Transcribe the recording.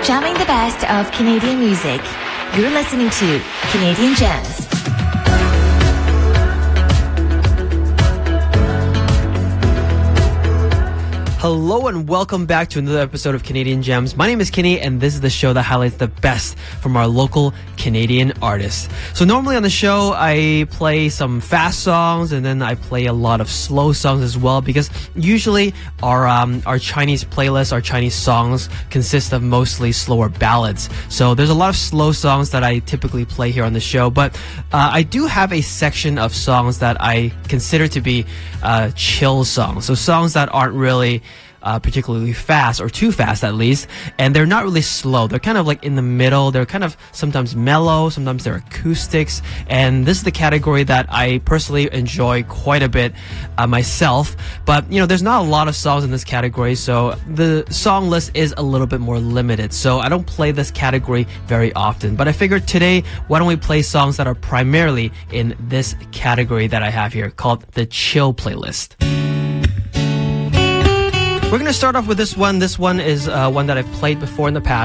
Jamming the best of Canadian music. You're listening to Canadian Gems. Hello and welcome back to another episode of Canadian Gems. My name is Kenny and this is the show that highlights the best from our local Canadian artists. So normally on the show I play some fast songs and then I play a lot of slow songs as well because usually our Chinese playlists, our Chinese songs consist of mostly slower ballads. So there's a lot of slow songs that I typically play here on the show, but I do have a section of songs that I consider to be chill songs. So songs that aren't really particularly fast or too fast at least, and they're not really slow. They're kind of like in the middle. They're kind of sometimes mellow, sometimes they're acoustics, and this is the category that I personally enjoy quite a bit myself. But you know, there's not a lot of songs in this category, so the song list is a little bit more limited, so I don't play this category very often. But I figured today, why don't we play songs that are primarily in this category that I have here called the chill playlist. We're going to start off with this one. This one is one that I've played before in the past.